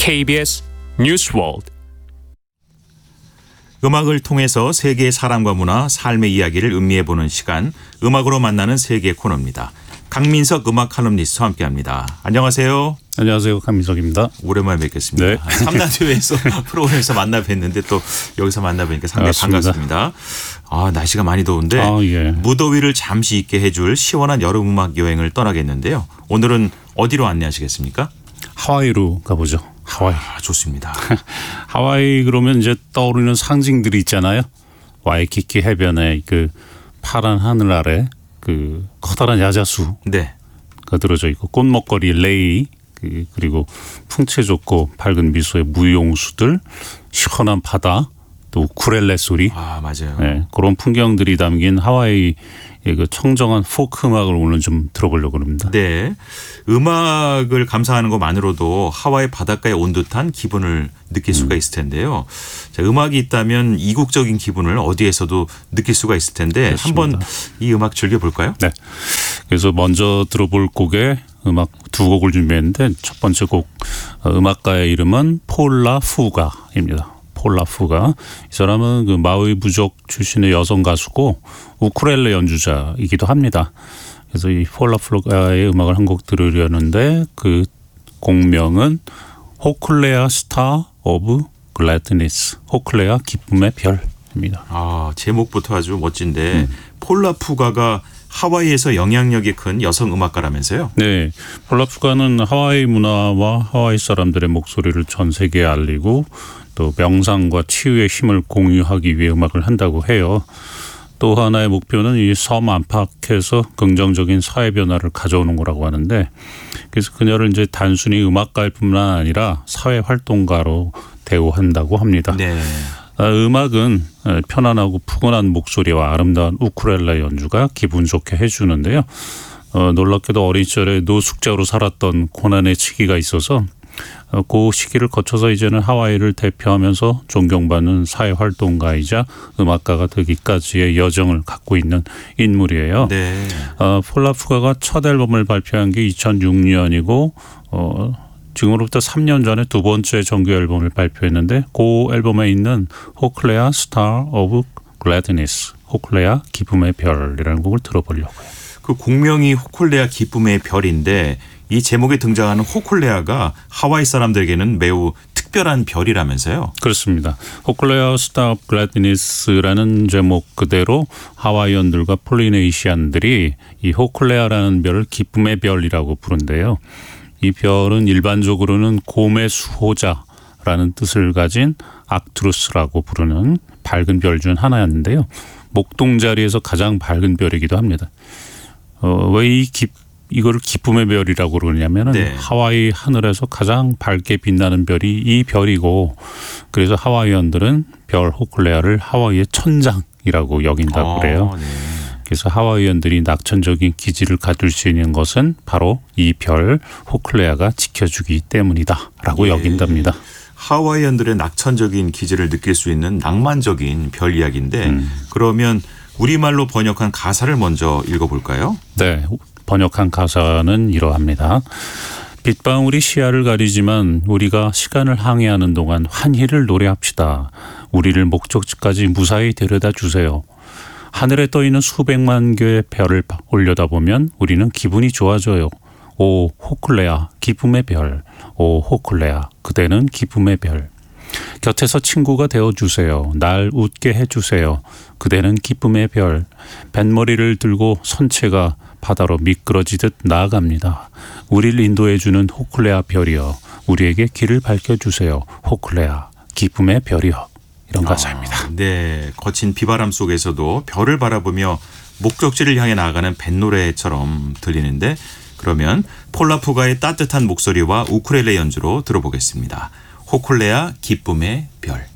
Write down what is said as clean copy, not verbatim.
KBS 뉴스월드. 음악을 통해서 세계의 사람과 문화, 삶의 이야기를 음미해보는 시간, 음악으로 만나는 세계 코너입니다. 강민석 음악 칼럼니스트와 함께합니다. 안녕하세요. 안녕하세요. 강민석입니다. 오랜만에 뵙겠습니다. 네. 3라디오에서 프로그램에서 만나 뵀는데 또 여기서 만나 뵈니까 상당히 반갑습니다. 날씨가 많이 더운데 예. 무더위를 잠시 잊게 해줄 시원한 여름 음악 여행을 떠나겠는데요. 오늘은 어디로 안내하시겠습니까? 하와이로 가보죠. 하와이. 좋습니다. 하와이 그러면 이제 떠오르는 상징들이 있잖아요. 와이키키 해변에 그 파란 하늘 아래 그 커다란 야자수가 네. 들어져 있고 꽃먹거리 레이 그리고 풍채 좋고 밝은 미소의 무용수들, 시원한 바다, 또 우쿨렐레 소리. 맞아요. 네, 그런 풍경들이 담긴 하와이의 그 청정한 포크 음악을 오늘 좀 들어보려고 합니다. 네, 음악을 감상하는 것만으로도 하와이 바닷가에 온 듯한 기분을 느낄 수가 있을 텐데요. 자, 음악이 있다면 이국적인 기분을 어디에서도 느낄 수가 있을 텐데 그렇습니다. 한번 이 음악 즐겨볼까요? 네. 그래서 먼저 들어볼 곡에 음악 두 곡을 준비했는데 첫 번째 곡 음악가의 이름은 폴라 푸가입니다. 폴라 푸가. 이 사람은 그 마우이 부족 출신의 여성 가수고 우쿨렐레 연주자이기도 합니다. 그래서 이 폴라 푸가의 음악을 한 곡 들으려는데 그 곡명은 호클레아 스타 오브 글래드니스. 호클레아 기쁨의 별입니다. 제목부터 아주 멋진데 폴라 푸가가 하와이에서 영향력이 큰 여성 음악가라면서요? 네. 폴라 푸가는 하와이 문화와 하와이 사람들의 목소리를 전 세계에 알리고 또 명상과 치유의 힘을 공유하기 위해 음악을 한다고 해요. 또 하나의 목표는 이 섬 안팎에서 긍정적인 사회 변화를 가져오는 거라고 하는데, 그래서 그녀를 이제 단순히 음악가일 뿐만 아니라 사회 활동가로 대우한다고 합니다. 네. 음악은 편안하고 푸근한 목소리와 아름다운 우쿨렐레 연주가 기분 좋게 해주는데요. 놀랍게도 어린 시절에 노숙자로 살았던 고난의 시기가 있어서 그 시기를 거쳐서 이제는 하와이를 대표하면서 존경받는 사회활동가이자 음악가가 되기까지의 여정을 갖고 있는 인물이에요. 네. 폴라 푸가가 첫 앨범을 발표한 게 2006년이고 지금으로부터 3년 전에 두 번째 정규 앨범을 발표했는데 그 앨범에 있는 호클레아 스타 오브 글래드니스, 호클레아 기쁨의 별이라는 곡을 들어보려고요. 그 곡명이 호클레아 기쁨의 별인데 이 제목에 등장하는 호클레아가 하와이 사람들에게는 매우 특별한 별이라면서요? 그렇습니다. 호클레아 스타 오브 글래드니스라는 제목 그대로 하와이언들과 폴리네이시안들이 이 호클레아라는 별을 기쁨의 별이라고 부른대요. 이 별은 일반적으로는 곰의 수호자라는 뜻을 가진 악투루스라고 부르는 밝은 별 중 하나였는데요. 목동자리에서 가장 밝은 별이기도 합니다. 왜 이걸 기쁨의 별이라고 그러냐면은 네. 하와이 하늘에서 가장 밝게 빛나는 별이 이 별이고, 그래서 하와이언들은 별 호클레아를 하와이의 천장이라고 여긴다고 그래요. 네. 그래서 하와이언들이 낙천적인 기질을 가질 수 있는 것은 바로 이 별 호클레아가 지켜주기 때문이다라고 여긴답니다. 하와이언들의 낙천적인 기질을 느낄 수 있는 낭만적인 별 이야기인데 그러면 우리말로 번역한 가사를 먼저 읽어볼까요? 네, 번역한 가사는 이러합니다. 빗방울이 시야를 가리지만 우리가 시간을 항해하는 동안 환희를 노래합시다. 우리를 목적지까지 무사히 데려다 주세요. 하늘에 떠있는 수백만 개의 별을 올려다보면 우리는 기분이 좋아져요. 오 호클레아 기쁨의 별. 오 호클레아 그대는 기쁨의 별. 곁에서 친구가 되어주세요. 날 웃게 해주세요. 그대는 기쁨의 별. 뱃머리를 들고 선체가 바다로 미끄러지듯 나아갑니다. 우리를 인도해주는 호클레아 별이여. 우리에게 길을 밝혀주세요. 호클레아 기쁨의 별이여. 이런 가사입니다. 네, 거친 비바람 속에서도 별을 바라보며 목적지를 향해 나아가는 뱃노래처럼 들리는데 그러면 폴라 푸가의 따뜻한 목소리와 우쿨렐레 연주로 들어보겠습니다. 호클레아 기쁨의 별.